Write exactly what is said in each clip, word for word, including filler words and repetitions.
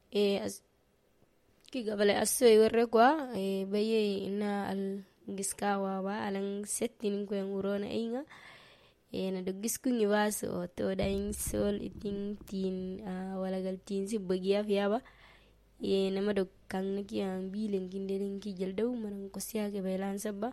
e as ki gabale aso e werre kwa e baye ina al giskawa ba alang settin ko yang urona inga e na do gisku ngi waso to dain sol iting tin uh, wala gal tin si bagiya fiya ba e na mado kang na ki ang bilen kindelin ki jaldaw man ko siya ke bailan sabba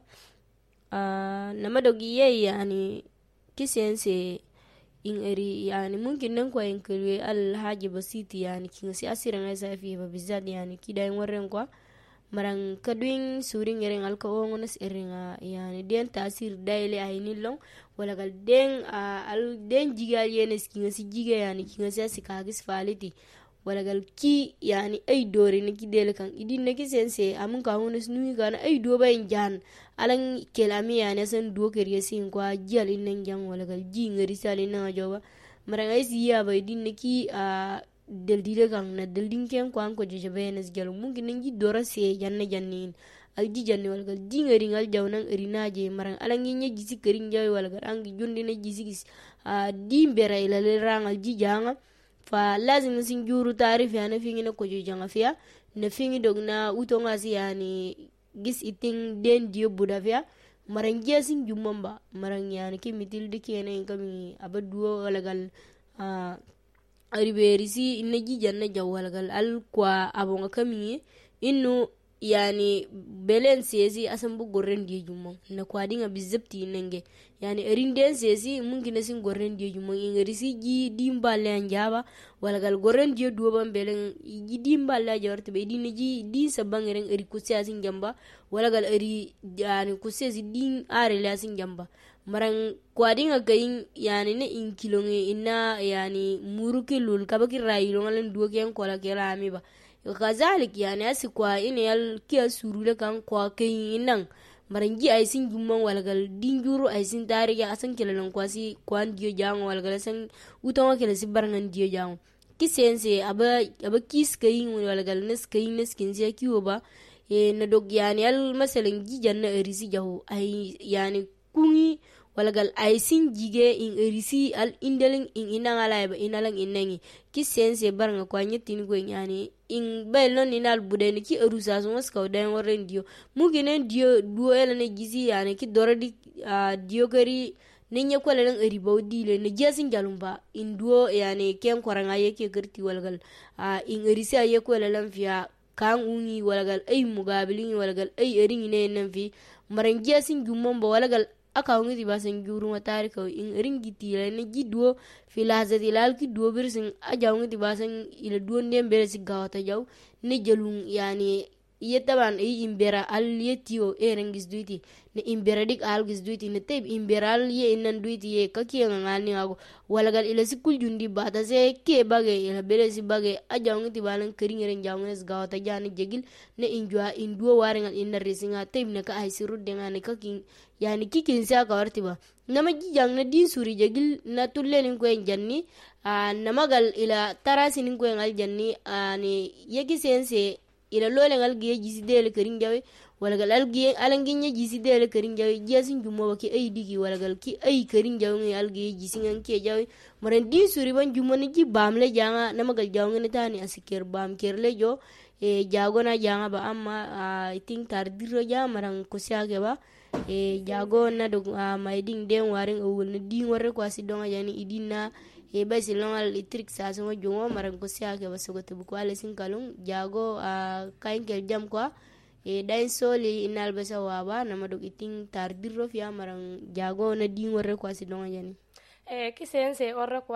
uh, na mado giye yani kisense in eri yani mungkin nan kwa in kalwe al haji basiti yani kin si asira na safi ba bizad yani kida in warren kwa marang kadwin suring eren al ko ngonas eringa yani den tasir daile ay nilong wala gal den uh, al den jigal yenes kin si jiga yani kin si asikagis faliti wala gal ki yani ay dore ni ki dele kan idin ne ki sense amun ka hono snu ga na ay do bayin jan alan kelami yani san do keriye sin kwa jal inen jang wala gal ji ngari sali na joba mara ngai siya ba idin ne ki a del dile kan na del din ken kwa ko je benes gal mun gi ngi dora se janne jannin al ji janne wala gal ji ngari ngal jawnan rinaje mara alan ngi nyi jisi kerin jawi wala gal angi jondi na jisi a dimbera ila le rangal ji janga fa lazim sin juru tarif yani fingi na ko janga fiya na fingi dog na utonga si yani gis iting den dio buda fiya marang gia sin jumamba marang yani ki mitil de kene kami abaduo walagal uh, ariberi si inna jijanna jawwalagal al kwa abonga kami innu yani belen sesi asambu gorren die jumma na kwa dinga bizepti nenge yani erinden sesi mungkin sin gorren die jumma ingeri si ji dimballe anjaba wala gal gorren die duoban belen ji dimballe jawarti be dinne ji di sabangeren eri kusia sin jamba wala gal eri yani kusia si din are la sin jamba marang kwa dinga gayin yani ne in kilonge ina yani muruki lul kabaki rayilo ngalen duo ken kola kera amiba kazalik yani asikwa ina yal kiya surule kan kwa kayin nan marangi ay sin jumman walgal dinjuru ay sin tariya asan kelalan kwasi kwan diyo jango walgal san utonga kela si barangan diyo jango kisense aba aba kis kayin walgal nes kayin nes kinsiya kiwo ba e na dog yani al masalan gijanna erisi jaho ay yani kungi walagal ay sin jige in erisi al indelin in inangala ba inalang inangi kisense baranga kwa nyetin go yani in bailon inal budeni ki erusa so maska den warren dio muginen dio duo elane gizi yani ki doradi uh, dio gari ninya kwala nan eri bawdi le ne jasin jalumba in duo yani ken koranga yake gerti walgal uh, in erisi aye kwala lan fiya kan ungi walgal ay mugabilin walgal ay erin ne nan fi maran jasin jumomba walgal aka hungi ti basen juru matari ka in ringi ti la ne giduo filazati lal ki duo birsin aja hungi ti basen ila duo ndembere si gawata jaw ne jelung yani yetaban ay imbera al yetio e rengis duiti ne imbera dik al gis duiti ne teb imbera al ye inan duiti ye kaki ngani ago walagal ila sikul jundi bata se ke bage ila bere si bage aja hungi ti balan kering ren jawnes gawata jani jegil ne injua induo warengal inar resinga teb ne ka ay sirud dengan kaki yani kikin sa ka warti ba nama jijang na din suri jagil na tullenin ko janni a namagal ila tarasinin ko ngal janni ani yegi sense ila lole ngal giye jisi dele kerin jawe wala gal algiye alangin jisi dele kerin jawe jasin jumo ba ki ay digi wala gal ki ay kerin jawe ngi algiye jisi ngan ke jawe maran din suri ban jumo ni ji bamle janga namagal jawe ngani tani asikir bam kerle jo e jagona janga ba amma I think tardiro ja maran ko siage ba e jago na do uh, maiding den warin o wol din warre ko asi donga yani idina e basi longal itrik sa so jongo maran ko sia ke baso gote bu ko ale sin kalung jago a uh, kain kel jam ko e dain soli inal basa waba na madog iting tardirro fiya maran jago na din warre ko asi donga yani e kisense orre ko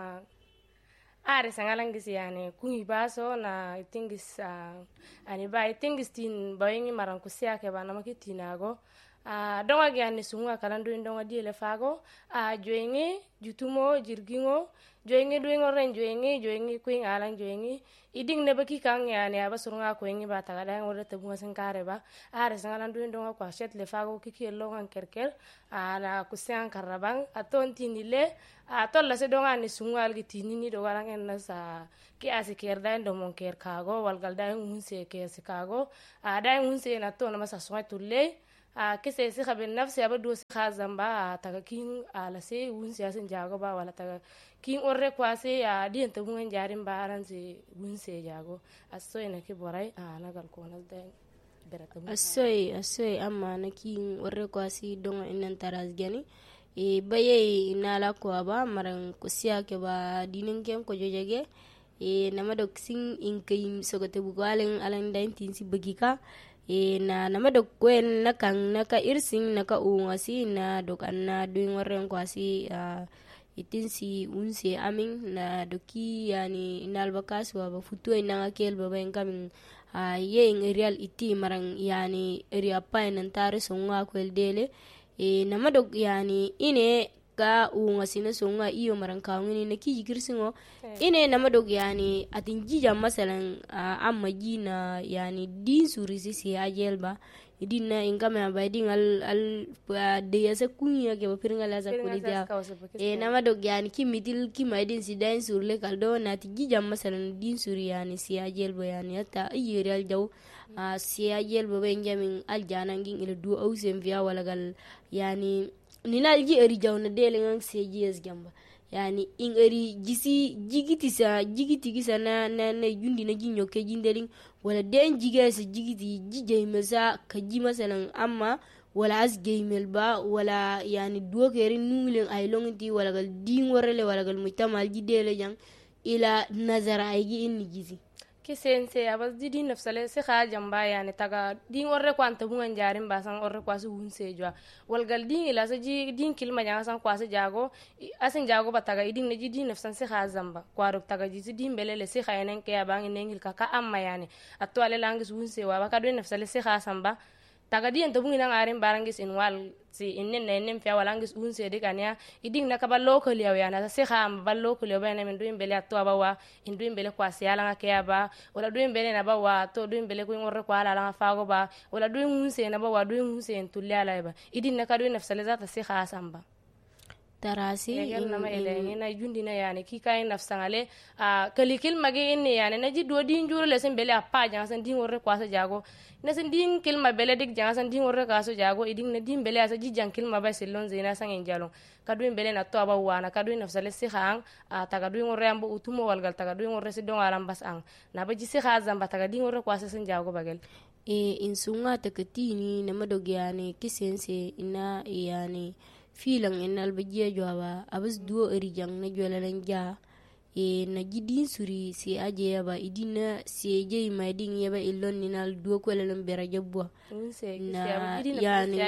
are sangalang gisi yani kungi baso na itingis uh, ani ba itingis tin bayingi maran ko sia ke ba na makitinago a uh, donga gyani sunga kalandu ndonga diele fago a uh, joenge jutumo jirgingo joenge duingo ren joenge joenge kuin alang joenge iding ne baki kang yani aba surunga koengi ba tagada ngore tabunga sankare ba are sangalandu ndonga kwa shet le fago kiki longan kerker ana kusian karabang aton tinile atolla se donga ni sunga algi tinini do garang en sa ki asiker da ndo mon ker kago walgal da hunse ke se kago a da hunse na to na masa soy tulle a kise si khabin nafsi aba do si khazamba taga kin ala se wun siyasin jago ba wala taga kin orre kwase ya diyan ta bungan jarin ba aran se wun se jago aso ina ki borai a nagal ko na da berata asoy asoy amma na kin orre kwasi don inan taras gani e baye inala ko ba maran ko siya ke ba dinin kem ko jojege e nama dok sin in kayim sogote bugalen alan dain tin si bagika e na nama dok kwen na kan naka irsin naka ungasi na dok anna duin warren kwasi uh, itin si unse amin na doki yani inal bakas wa ba futu ina kel ba ben kamin uh, ye in real iti marang yani area pa nan tare songa kwel dele e nama dok yani ine ka unga sina songa iyo marang kawngini na ki jikirsingo ine nama dog yani atin jija masalan uh, amma jina yani din surisi si ajelba idina ingame ba din al al uh, de yasa kunya ke bapiringa la za kulija e nama dog yani ki mitil ki maidin si dain surle kaldo na ti jija masalan din suri yani si ajelba yani ata iyere al jaw uh, si ajelba benjamin al janangin ila du ausen via wala gal yani ninal ji eri jawna dele ngang seji es gamba yani in eri jisi jigiti sa jigiti gisa na na na yundi na jinyo ke jindelin wala den jiga sa jigiti jije mesa ka ji masalan amma wala as gaimel ba wala yani duokeri nunglen ay longti wala gal din warale wala gal mutamal ji dele jang ila nazara ay gi inni jisi kisense abas di din nafsale se kha jamba yani taga din orre kwanta bungan jarin basan orre kwasu hunse jwa walgal din ila se ji din kilma janga san kwasu jago asin jago bataga idin ne ji din nafsan se kha zamba kwaruk taga ji din belele se kha enen ke abangi nengil kaka amma yani atto ale langis hunse wa baka do nafsale se kha samba taga di ento bungina ngarin barangis in wal si innen ne nem fia walangis unse de kanya iding na kabal local yaw yana se kham bal local yaw bana min duim bele atwa bawa in duim bele kwa siala nga kya ba wala duim bele na bawa to duim bele ko ngorre kwa ala nga fago ba wala duim unse na bawa duim unse en tulyala ba idin na kadu nafsale zata se kha samba tarasi in nama ele na jundi na yani ki kay nafsangale a kalikil mage in yani na ji do din juro le sen bele apa jang san din worre kwa sa jago na sen din kilma bele dik jang san din worre ka so jago idin na din bele asa ji jang kilma ba selon zina san en jalo kadu bele na to ba wana kadu nafsale si khang a taga du worre ambo utumo walgal taga du worre si don aram bas ang na ba ji si kha zamba taga din worre kwa sa sen jago bagel e in sunga takatini na madogyane kisense ina yani filang en albajiya jwaba abas duo erijang na jwalalan ja e na jidin suri si aje yaba idina si je ma din yaba illon ninal duo ko lalan bera jabwa na yani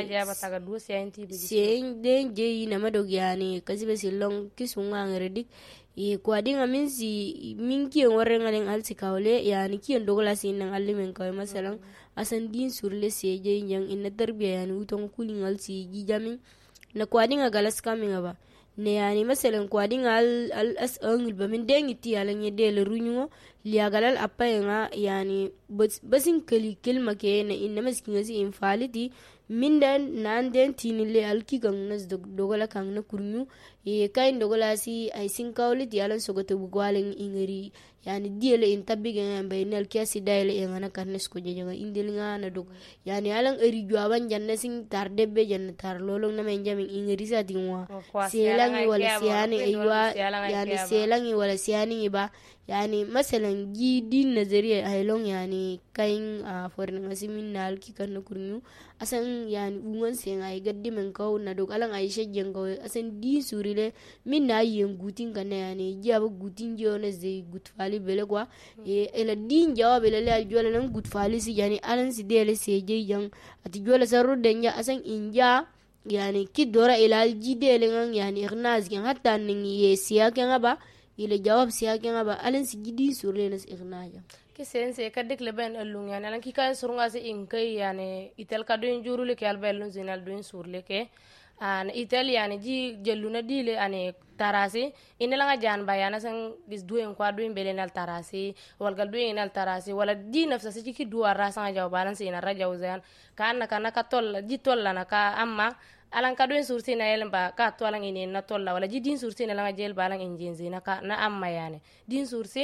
si den je na madog yani kasibe silong kisunga ngeredik e kwa dinga min si min ki ngore ngalen alsi kawle yani ki ndogola sin nan allimen kaw masalan asan din surle si je yang inna tarbiya yani utong kulin alsi jijamin na kwadinga galas kaminga ba ne yani masalan kwadinga al al as angul ba min dengi ti alan ye del runyugo liya galal appayenga yani basin kali kilma ke na inna maskin ngasi infaliti min dan nan den tinile alki gang nas dogola kang na kurnyu e kain dogola si ay sin kawliti alan sogoto bugwalen ingeri yani diele in tabiga ngamba inal kiasi daile e ngana karnes ko jejaga indil ngana dog yani alang eri juaban janna sing tardebe janna tar lolong na menjamin ingeri sa tingwa selangi wala siani aywa yani selangi wala siani ba yani masalan ji din nazariya aylong yani kain uh, foreign ngasimin nal ki kan kurnyu asan yani ungan sen ay gaddi men kaw na dog alang ay shejjen kaw asan di surile min na yen gutin kan yani jaba gutin jona ze gutfali bele kwa mm. e ela din jawab ela la jola nan gutfali si yani alan si dele se je yang ati jola sarro denya asan inja yani ki dora ila ji dele ngan yani ignaz gen hatta nin ye siya kan ba ila jawab siya kan ba alan si gidi surile nas ignaja kisense kadik leben allung yani alan ki kan surunga se inkay yani itel kadu jurule ke albelun zinal duin surle ke an itel yani ji jelluna dile ane tarasi inela nga jan bayana sang dis duin kwa duin belenal tarasi wal gal duin inal tarasi wala di nafsa se ki duwa rasa nga jawaban se ina rajaw zan kana kana ka tol ji tolla na ka amma alan ka duin surti na yelemba ka to alan ine na tolla wala ji din surti na nga jel balang injin zina ka na amma yani din surti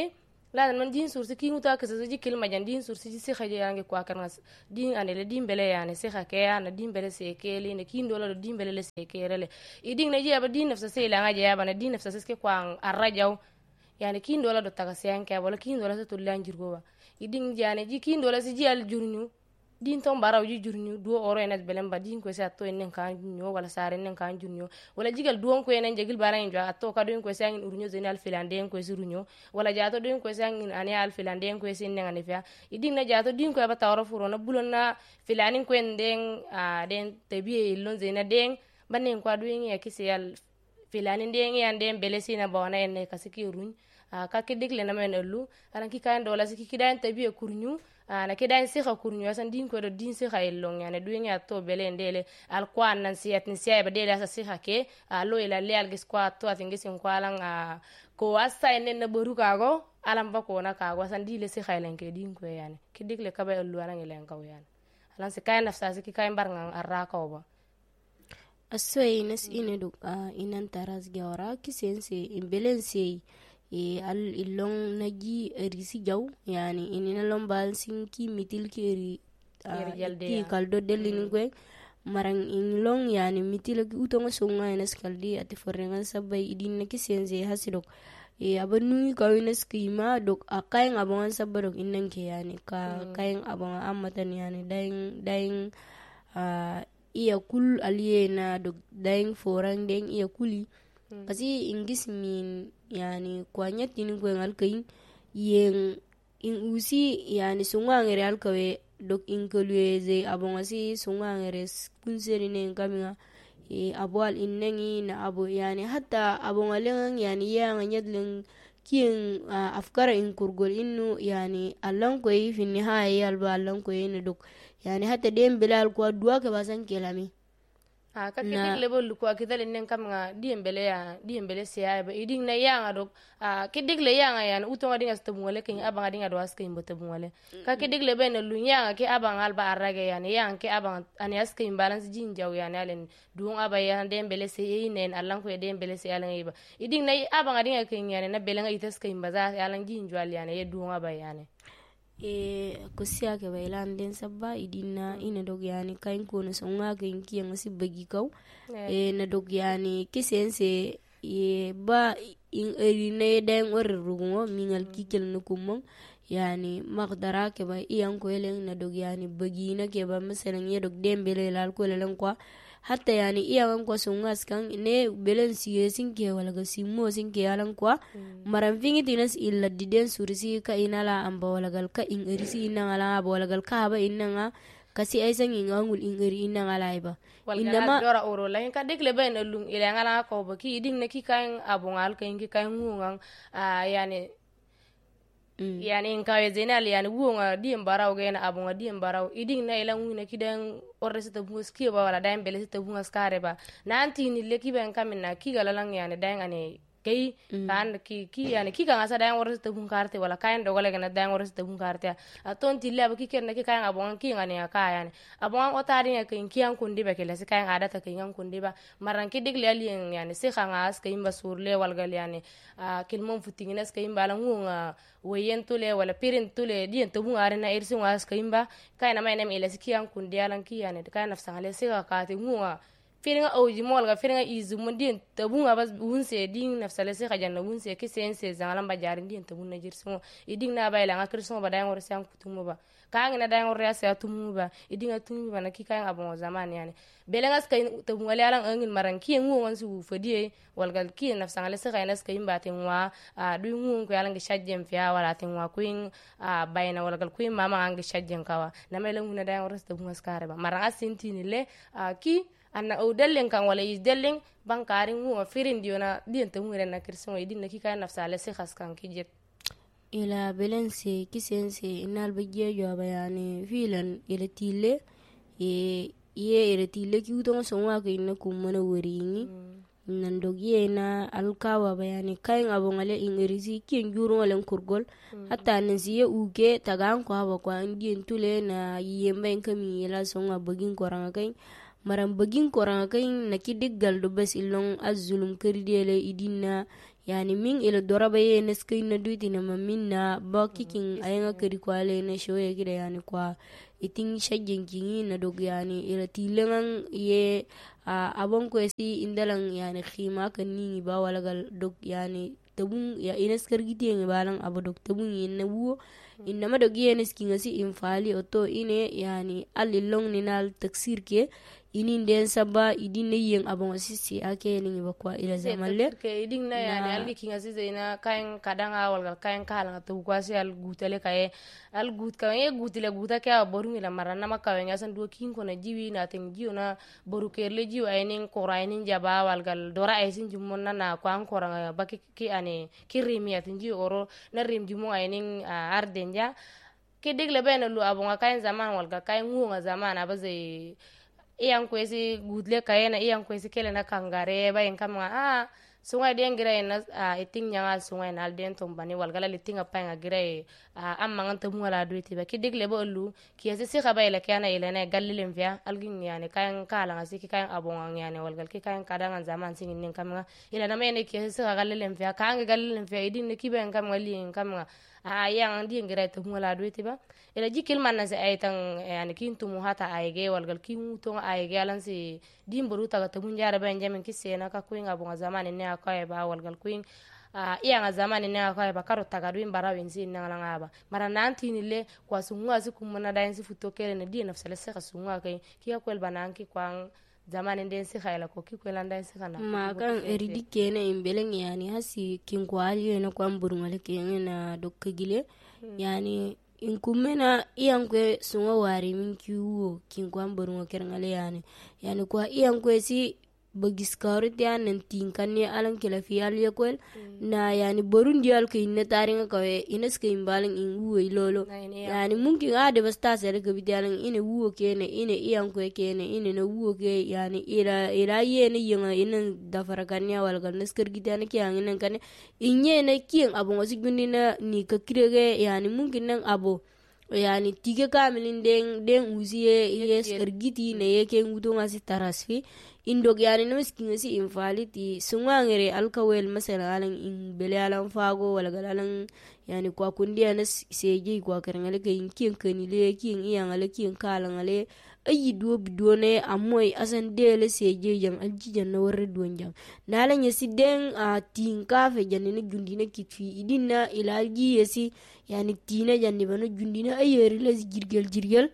la man din sursi ki nguta ka ji kilma jan din sursi ji sikha je yange kwa kan din anele din bele yani sikha ke yana din bele se kele ne kin dola din bele le se kerele idin na je ba din nafsa se la ngaje ya ba na din nafsa se ke kwa arrajaw yani kin dola do taga se yanke wala kin dola se to lanjirgo ba idin jane ji kin dola se ji al jurnu din ton baraw ji jurnyu do oro enet belem ba din ko se atto enen kan nyo wala sare enen kan jurnyo wala jigal duon ko enen jegil baran jo atto ka do ko se ngin urnyo zenal filande ko se rurnyo wala jato do ko se ngin ani al filande ko se nen ani fa idin na jato din ko ba tawro furo na bulon na filanin ko enden a den tabiye illon zena den banen ko do ngi yakisi al filanin den ngi anden belesina bona enne kasiki run ka kidik le na men elu alan ki kan do la siki kidan tabiye kurnyu ana kedan sikha kurnyo san din ko do din sikha illon yani duinga to bele ndele al kwan nan siyat ni siya ba dele sa sikha ke alo ila le al gis kwa to atingi sin kwalan a ko asa enen na boru kago alam ba ko na kago san dile sikha ilen ke din ko yani kidik le kaba elu alan ilen kaw yani alan se kay nafsa siki kay mbar ngang arra kaw ba asoy nas ine do inan taras gawra kisense imbelense e al ilong naji risi jaw yani inina lombal sinki mitil keri ki kaldo delin gwe marang in long yani mitil ki utonga songa ina skaldi ati forenga sabay idin na kisense hasidok e abanu ka ina skima dok akay ngabongan sabadok inang ke yani ka mm. kay abonga amatan yani daing daing uh, iya kul aliena dok daing forang deng iya kuli Mm. kasi ingis min yani kwanya tini ko ngal kayin yen in usi yani sunga ngere al kawe dok inkolweze abongasi sunga ngere kunseri ne kaminga e abwal innengi na abo yani hatta abongaleng yani yang nyadleng kien uh, afkara in kurgol innu yani allan ko yi finni haye alba allan ko yi dok yani hatta dem bilal ko duwa ke basan kelami a ka kidik le bol ko akidal nen kam nga diembele ya diembele sia ba iding na yanga dok a kidik le yanga yan uto ngadi ngas tabungale kin abanga dinga do aska imbo tabungale ka kidik le ben lu yanga ke abanga alba arage yan yang ke abanga ani aska imbalance jinjaw yan alen duong aba yan dembele se yinen allan ko dembele se alan iba iding na abanga dinga kin yan na belenga itaska imbaza alan jinjwal yan ye duong aba yan e kusiya ke bailan den sabba idina ina dog yani kain ko na songa kain kiyan si bagi kaw yeah. e na dog yani kisense e ba in erine den or rugo mingal kikel no kumon yani magdara ke ba iyan ko elen na dog yani bagi na ke ba masalan ye dog dembele lal ko len kwa hatta yani iyawan kwa sungas kan ne belen siye sinke wala ga simo sinke alan kwa mm. maram fingi tinas illa diden surisi ka inala amba wala gal ka in irisi inna ala aba wala gal ka ba inna nga kasi ay sang ingangul in iri inna ala iba inama dora oro la ka dekle ben lung ila ngala ko ba ki iding na ki kan abungal ka ingi kan ngungang uh, yani Mm. yani in kawe zenal yani wuonga diem baraw gena abunga diem baraw iding na ila nguna kidan orre sita bunga skiba wala daim bele sita bunga skare ba nanti ni leki ben kamina kiga lalang yani daim ane kay mm. kan ki ki yani ki kan asa daim orre sita bunga karte wala kain dogale gena daim orre sita bunga karte aton tilla ba ki ken na ki kain abunga ki ngani aka yani abunga otari ya kin kian kundi ba kele kain adata kin kundi ba maran ki digle alien yani se khanga as kain ba surle wal gal yani kilmon futinginas kain ba langunga wayen tule wala pirin tule dien to bunga arena irsi was kaimba kaina mai nem ile sikian kundi alan kiyane kaina nafsangale sika kati ngunga firinga oji molga firinga izu mun dien to bunga bas bunse din nafsale sika janna bunse kisense zangalan ba jarin dien to bunna jirso iding na bayla nga kirso ba dayon orsi an kutumo ba kaangina dayon orsi atumu ba idinga tumu ba na kikayan abon zaman yani belengas kay to ngale alan angin maranki ngunga su fodie walgal ki nafsangale sika inas kayimba tinwa du ngun ko yalan gi shajjem fiya wala tinwa kuin bayna walgal kuin mama angi shajjem kawa na mele nguna dayon orsi to bunga skare ba maranga sentini le ki anna o dellen kan wala is dellen bankari ngunga firin diona dien to ngure na kirso idin na kikayan nafsale sika kan kijet ila belense kisense inal bajje jo bayani filan ila tile e ye ila tile ki utonga sonwa ko inna kumana woringi mm. nan dogiye na alkawa bayani kain abongale in irisi kien juro ngalen kurgol mm. hatta nan siye uke tagan ko haba ko andien tule na yemba en kami ila songa bagin koranga kain maram bagin koranga kain na kidiggal do bes ilong azulum kerdele idina yani min ila doraba ye na skai na duiti na mamin na ba kikin ayenga kiri kwale na shoye kida yani kwa iting shagin kingi na dog yani ila tilengan ye uh, abon ko esi indalang yani khima kan ni ba walagal dog yani tabun ya ines kargiti yang balang abo dog tabun yin na wuo inama dog ye nes kinga si infali oto ine yani alilong ninal taksir ke ini den saba idin ne yen abon asisi ake ni ba kwa ila zamalle ke idin na yani algi kinga si zaina kayan kadanga wal kayan kala to kwasi al gutale kaye al gut kaye gutile guta ka boru ila marana makawe ngasan do kin ko na jiwi na ten jiw na boru kerle jiw aynin qorainin jaba wal gal dora aysin jumon na na kwa koranga baki ki ane kirimi atin jiw oro na rim jumo aynin ardenja ke degle bena lu abon kayan zaman wal ga kayan ngunga zaman abaze iyan kwesi gudle kayena iyan kwesi kele na kangare ba en kam ah sunga den gira en a iting nyanga sunga en alden tombani wal gala litinga pa nga gira e am mangan tamu wala duiti ba kidigle bo lu ki ese si khaba ila kana ila na galilem via algin yani kayan kala ngasi ki kayan abonga yani wal gal ki kayan kadangan zaman singin nin kam ila na mene ki ese galilem via kaanga galilem via idin ne kibe en kam ngali en kam a yang di ngira tamu wala duiti ba ila jikil man na se ay tang yani kin tumu hata ayge walgal kin to ayge alan si dim buru taga tumun jara ben jamin kisena ka kuin abu zamani ne akay ba walgal kuin iya nga zamani ne akay ba karo taga duin barawin si na nga ba mara nanti ni le kwa sunga si kumana dain si futo kele ne di nafsale se ka sunga kay kiya kwel bananki kwang zamani den si khayla ko ki kwel andan si kana ma kan eridi kene imbeleng yani hasi kin kwali na kwam burngale kene na dokkagile yani in kumena iyan kwe sunwa wari min kiwo kin kwan burungo kerngale yani yani kwa iyan kwe si bagiskaru tiya nan tinkan ne alan kila fiyal ya kwel na yani borun diyal ka inna taringa kawe inas ka imbalan in wuwe lolo yani mungkin ade basta sere ka bitiyalan ine wuwo kene ine iyan kwe kene ine na wuwo ke yani ira ira yene yinga inan dafarakannya walgal naskar gitana ki yang inan kane inye na kiyan abon wasi gundi na ni ka kirege yani mungkin nan abo yani tige kamilin den den uziye yes ergiti ne yake ngudo ngasi tarasfi indog yani namiskin si infaliti sungangere alkawel masala alan in bele alan fago wala galan yani kwa kundiya nas seje kwa karangale ke kin kanile kin iyan ale kin kalan ale ayi do bidone amoy asan dele seje jam aljijan na warre don jam nalan yesi den a tinka fe janine gundina kitfi idinna ilalgi yesi yani tina janni bana gundina ayeri la jirgel jirgel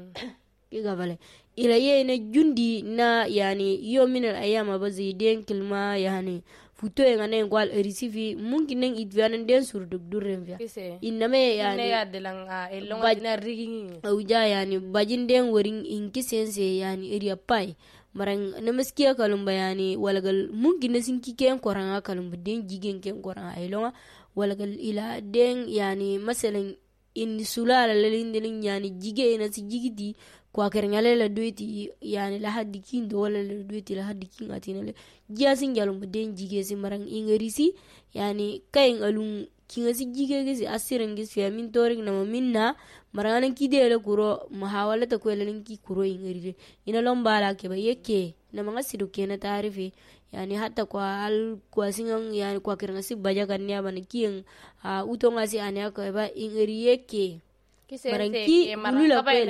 ke gabale ila yene jundi na yani yominal ayama bazi den kilma yani futo en anen gwal erisifi mungkin neng idvianen den sur dug durren via iname yani ne ya delang a elonga dina riging auja yani bajin den woring inkisense yani area pai marang namaskia kalumba yani walagal mungkin nasin kiken koranga kalumba den jigen ken koranga elonga walagal ila den yani masalan in sulala lalindin yani jige ina si jigidi kwa kerngale la duiti yani la haddi kin do wala la duiti la haddi kin atinale jasin jalum den jige si marang ingerisi yani kayin alun kin si jige gesi asirin gesi ya min torik na minna marangan ki de la kuro muhawala ta ko len ki kuro ingeride ina lombala ke ba yeke na mga sidu kena tarifi yani hatta kwa al kwa singang yani kwa kerngasi bajakan niya ban kiyen uh, utonga si anya ko ba ingeri yeke Maranki hulula kwel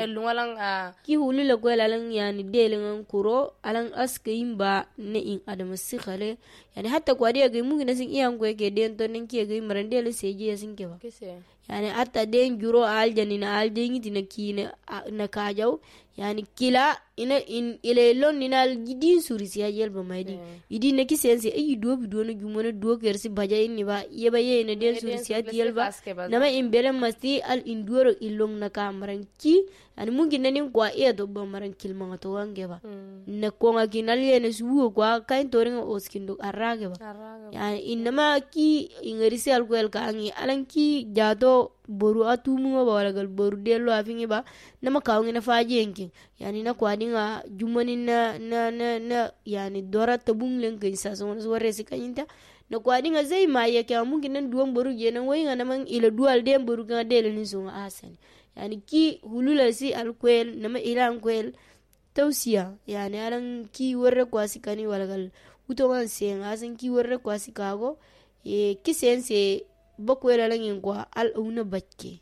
ki hulula kwel alang yani delengan kuro alang aske imba ne in adama sikhale yani hatta kwa dia ge mungina sing iyang kwe ke den to nen ki ge marandele seje yasin ke ba yani hatta den juro aljani na aljengi tina ki na kajaw yani kila ina in ile lon ninal gidin surisi ya yelba maydi idi ne ki sense ayi do bi do no jumona do kersi baja inni ba yeba ye ne den surisi ya yelba nama in bere masti al induro ilong na kamran ki ani mungi nanin kwa e do ba maran kilma to wange ba ne ko nga kinal ye ne suwo kwa kain toringa oskindo arrage ba yani inama ki ingerisi al kwel ka angi alan ki jado boru atumu ba wala gal boru delo afingi ba nama kawngi na faji enki yani na kwa dinga jumani na na na, na yani dora tabung len ke sa so wore sikanyinta na kwa dinga zai ma yake mungi nan duwan boru je nan wayinga naman ila dual dem boru ga dele ni so asan yani ki hulula si alkwel nama ila alkwel tawsiya yani alan ki warre kwa sikani wala gal utongan sen asan ki warre kwa sikago e kisense bokwela langin kwa al una bakke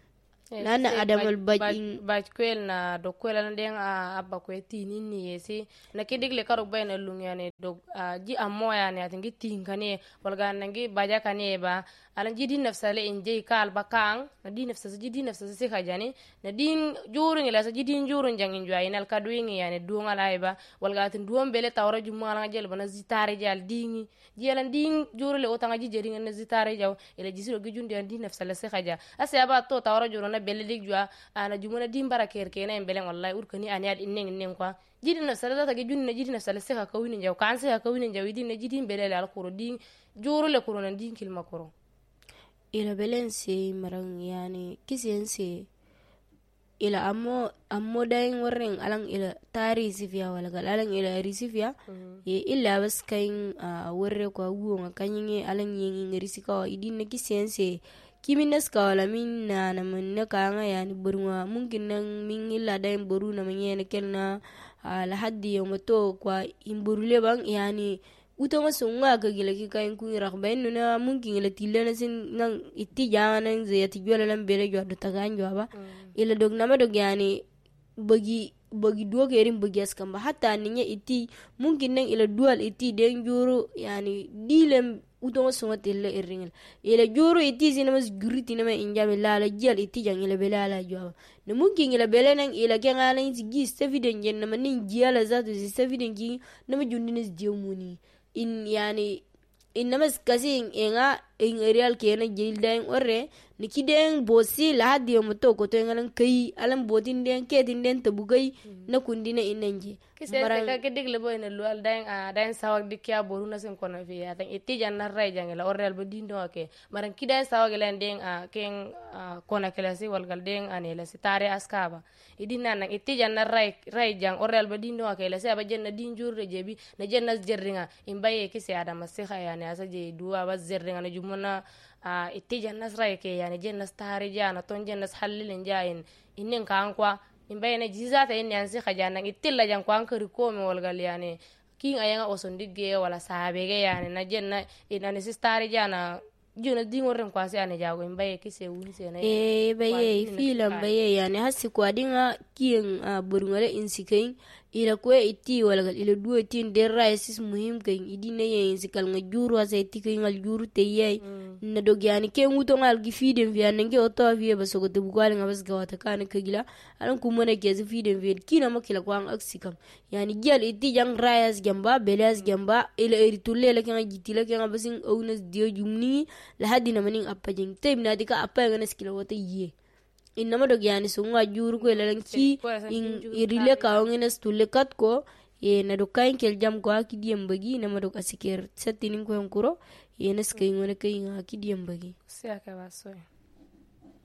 nana adamal bajin bajkwel na do kwela ndeng a abba kwe tini ni yesi na kidigle karo bayna lungyane do ji amoya ne atingi tinkane walga nangi baja kane ba alan jidi nafsale inje kal bakang na di nafsa jidi nafsa se khajani na din jurun ila sa jidi jurun jangin jwa inal kadwingi yani duonga laiba walga tin duom bele tawra jumma la jel bana zitare jal dingi jelan ding jurule otanga ji jeringa na zitare jaw ila jisiro gijundi di nafsa la se khaja ase aba to tawra juruna bele jwa ana jumuna dimbara kerkena en belen wallahi urkani ani ad innen innen kwa jidi na sala ta gejun na jidi na sala se ka kawini jaw kan se ka kawini jaw idin na jidi bele al quru din juru le quru nan din kilma quru ila belen se marang yani kisiense ila ammo ammo dayin warren alang ila tari sifia wala gal alang ila risifia ye illa bas kain warre ko wuonga kanyinge alang yengi risika idin na kisiense kiminas kawala min na na mun kanga yani burwa mungkin nang min illa dayin boru na manyene kelna la haddi yomato kwa imburule bang yani utama sunga ka gila ki kain kun rakbain na mungkin ila tilana sin nang itti jana ze yati jola lam bele jo do tagan jo ba ila dog nama dog yani bagi bagi dua kerin bagi askamba hatta ninya itti mungkin nang ila dual itti den juru yani dilem utama sunga tilla irringel ila juru itti sinamas guriti nama injame lala jal itti jang ila belala jo na mungkin ila bele nang ila kenga nang si gis tafiden jen nama nin jiala zatu si tafiden ki nama jundinis jomuni in yani in namas kasi inga in real kena jail daing orre niki den bosi la hadi mo to ko to ngalan kai alam botin den ke din den tabugai na kundina inanje kise ka ke digle boy na lual daing a daing sawak dikya boru na sen kono fi ya tan itti janna ray jangela orre al bodin do ke maran ki daing sawak len den a ken kona kelasi wal gal den anela sitare askaba idina nan itti janna ray ray jang orre al bodin do ke la sa ba jenna din jurre jebi na jenna jerringa imbaye kise adama se khayane asa je duwa ba zerringa na jumuna a itti jannas ray ke yani jannas tare jana ton jannas hallilen jayin inin kan kwa imbaye na jizata in yansi khajana ittilla jan kwa kari ko me wal gal yani king ayanga osondige wala sahabege yani na jenna inani sistare jana juna dingorren kwa se ane jago imbaye kise wunse na e baye filam baye yani hasi kwa dinga kiyen burngale insikain ila kwe iti wala gal ila duwe tin derra esis muhim kain idine ye insikal nga juru asa iti kain ngal juru te ye na dog yani ke nguto ngal gifiden vya nenge oto vya basogo te bukwale nga bas gawata kane kagila alan kumone kezi fiden vya kina makila kwa ang aksikam yani gyal iti jang rayas gamba belas gamba ila eritulle la kanga jitila kanga basing awnas diyo jumni lahadi na maning apa jeng taim na dika apa yang skila wata ye inama dog yani sunga juru ko lalang ki in irile ka ngene stulle kat ko ye na do kain kel jam ko akidiem bagi nama dog asiker setinin ko yankuro ye nas kay ngone kay ngakidiem bagi sia ka basoy